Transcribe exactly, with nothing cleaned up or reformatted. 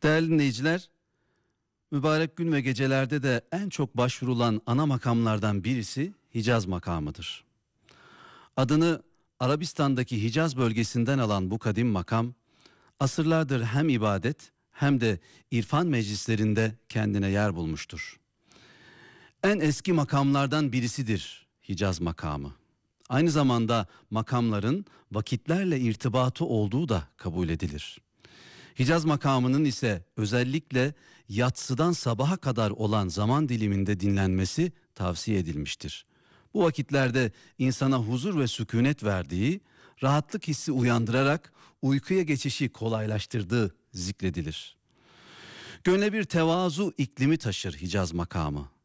Değerli dinleyiciler, mübarek gün ve gecelerde de en çok başvurulan ana makamlardan birisi Hicaz makamıdır. Adını Arabistan'daki Hicaz bölgesinden alan bu kadim makam, asırlardır hem ibadet hem de irfan meclislerinde kendine yer bulmuştur. En eski makamlardan birisidir Hicaz makamı. Aynı zamanda makamların vakitlerle irtibatı olduğu da kabul edilir. Hicaz makamının ise özellikle yatsıdan sabaha kadar olan zaman diliminde dinlenmesi tavsiye edilmiştir. Bu vakitlerde insana huzur ve sükunet verdiği, rahatlık hissi uyandırarak uykuya geçişi kolaylaştırdığı zikredilir. Gönle bir tevazu iklimi taşır Hicaz makamı.